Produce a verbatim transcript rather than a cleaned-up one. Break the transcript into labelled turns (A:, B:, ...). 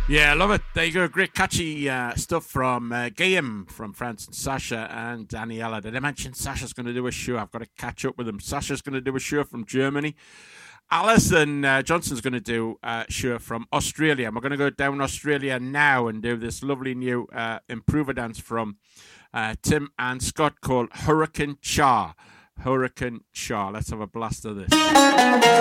A: Yeah, I love it. There you go. Great catchy uh, stuff from uh, Guillaume from France and Sasha and Daniela. Did I mention Sasha's going to do a show? I've got to catch up with him. Sasha's going to do a show from Germany. Alison uh, Johnson's going to do a show from Australia. And we're going to go down Australia now and do this lovely new uh, improver dance from uh, Tim and Scott called Hurricane Cha. Hurricane Cha. Let's have a blast of this.